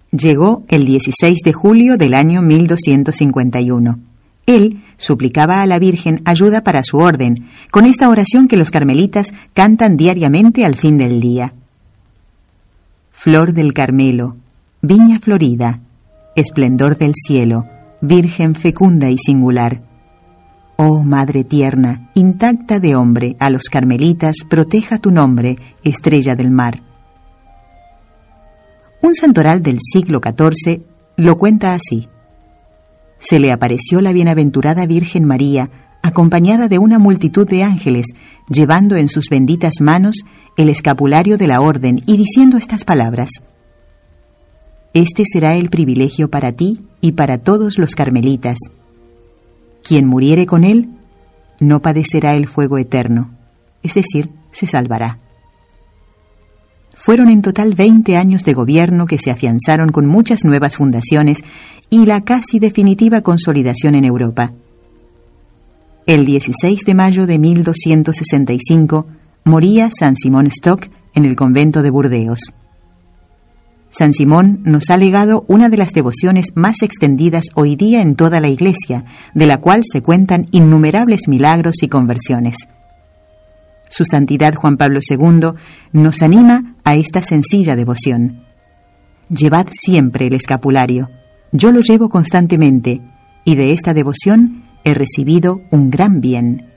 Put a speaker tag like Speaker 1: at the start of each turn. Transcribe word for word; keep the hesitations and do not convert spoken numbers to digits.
Speaker 1: Llegó el dieciséis de julio del año mil doscientos cincuenta y uno. Él suplicaba a la Virgen ayuda para su orden, con esta oración que los carmelitas cantan diariamente al fin del día. Flor del Carmelo, viña florida, esplendor del cielo, Virgen fecunda y singular. Oh Madre tierna, intacta de hombre, a los carmelitas proteja tu nombre, estrella del mar. Un santoral del siglo catorce lo cuenta así. Se le apareció la bienaventurada Virgen María, acompañada de una multitud de ángeles, llevando en sus benditas manos el escapulario de la orden y diciendo estas palabras: Este será el privilegio para ti y para todos los carmelitas. Quien muriere con él no padecerá el fuego eterno, es decir, se salvará. Fueron en total veinte años de gobierno que se afianzaron con muchas nuevas fundaciones y la casi definitiva consolidación en Europa. El dieciséis de mayo de mil doscientos sesenta y cinco moría San Simón Stock en el convento de Burdeos. San Simón nos ha legado una de las devociones más extendidas hoy día en toda la Iglesia, de la cual se cuentan innumerables milagros y conversiones. Su Santidad Juan Pablo segundo nos anima a esta sencilla devoción. Llevad siempre el escapulario. Yo lo llevo constantemente, y de esta devoción he recibido un gran bien.